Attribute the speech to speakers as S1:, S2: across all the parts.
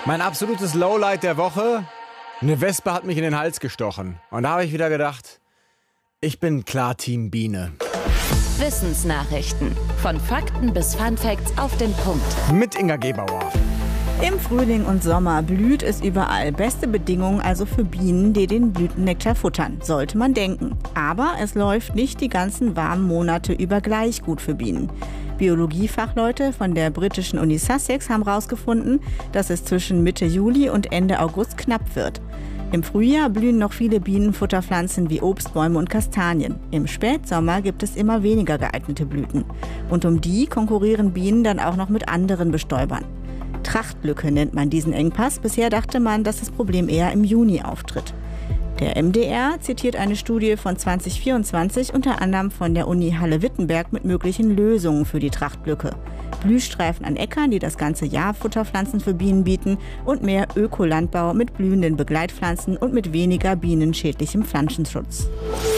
S1: Mein absolutes Lowlight der Woche: eine Wespe hat mich in den Hals gestochen. Und da habe ich wieder gedacht, ich bin klar Team Biene.
S2: Wissensnachrichten. Von Fakten bis Funfacts auf den Punkt.
S1: Mit Inga Gebauer.
S3: Im Frühling und Sommer blüht es überall. Beste Bedingungen also für Bienen, die den Blütennektar futtern, sollte man denken. Aber es läuft nicht die ganzen warmen Monate über gleich gut für Bienen. Biologiefachleute von der britischen Uni Sussex haben herausgefunden, dass es zwischen Mitte Juli und Ende August knapp wird. Im Frühjahr blühen noch viele Bienenfutterpflanzen wie Obstbäume und Kastanien. Im Spätsommer gibt es immer weniger geeignete Blüten. Und um die konkurrieren Bienen dann auch noch mit anderen Bestäubern. Trachtlücke nennt man diesen Engpass. Bisher dachte man, dass das Problem eher im Juni auftritt. Der MDR zitiert eine Studie von 2024, unter anderem von der Uni Halle-Wittenberg, mit möglichen Lösungen für die Trachtlücke. Blühstreifen an Äckern, die das ganze Jahr Futterpflanzen für Bienen bieten, und mehr Ökolandbau mit blühenden Begleitpflanzen und mit weniger bienenschädlichem Pflanzenschutz.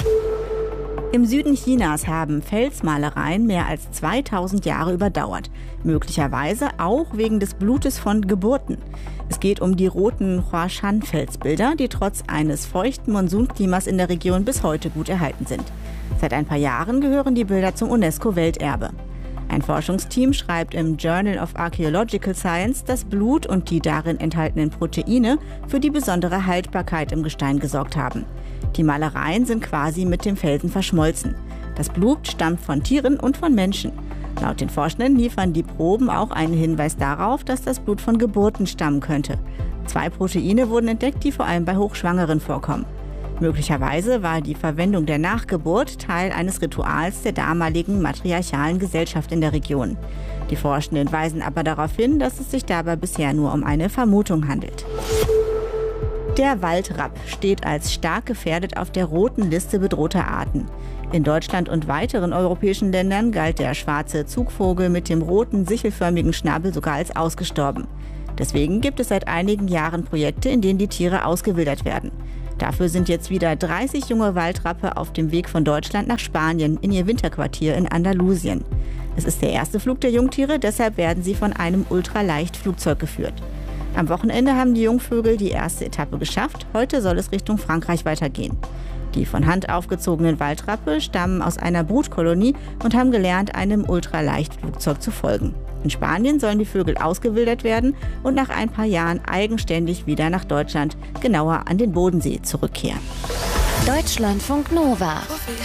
S3: Im Süden Chinas haben Felsmalereien mehr als 2000 Jahre überdauert. Möglicherweise auch wegen des Blutes von Geburten. Es geht um die roten Huashan-Felsbilder, die trotz eines feuchten Monsunklimas in der Region bis heute gut erhalten sind. Seit ein paar Jahren gehören die Bilder zum UNESCO-Welterbe. Ein Forschungsteam schreibt im Journal of Archaeological Science, dass Blut und die darin enthaltenen Proteine für die besondere Haltbarkeit im Gestein gesorgt haben. Die Malereien sind quasi mit dem Felsen verschmolzen. Das Blut stammt von Tieren und von Menschen. Laut den Forschenden liefern die Proben auch einen Hinweis darauf, dass das Blut von Geburten stammen könnte. 2 Proteine wurden entdeckt, die vor allem bei Hochschwangeren vorkommen. Möglicherweise war die Verwendung der Nachgeburt Teil eines Rituals der damaligen matriarchalen Gesellschaft in der Region. Die Forschenden weisen aber darauf hin, dass es sich dabei bisher nur um eine Vermutung handelt. Der Waldrapp steht als stark gefährdet auf der roten Liste bedrohter Arten. In Deutschland und weiteren europäischen Ländern galt der schwarze Zugvogel mit dem roten, sichelförmigen Schnabel sogar als ausgestorben. Deswegen gibt es seit einigen Jahren Projekte, in denen die Tiere ausgewildert werden. Dafür sind jetzt wieder 30 junge Waldrappe auf dem Weg von Deutschland nach Spanien in ihr Winterquartier in Andalusien. Es ist der erste Flug der Jungtiere, deshalb werden sie von einem Ultraleichtflugzeug geführt. Am Wochenende haben die Jungvögel die erste Etappe geschafft. Heute soll es Richtung Frankreich weitergehen. Die von Hand aufgezogenen Waldrappe stammen aus einer Brutkolonie und haben gelernt, einem Ultraleichtflugzeug zu folgen. In Spanien sollen die Vögel ausgewildert werden und nach ein paar Jahren eigenständig wieder nach Deutschland, genauer an den Bodensee, zurückkehren.
S2: Deutschlandfunk Nova.